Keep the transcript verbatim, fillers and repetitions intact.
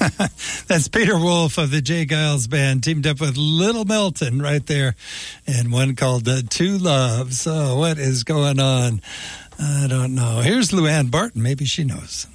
That's Peter Wolf of the Jay Giles Band, teamed up with Little Milton right there, and one called uh, Two Loves. So what is going on? I don't know. Here's Luann Barton. Maybe she knows.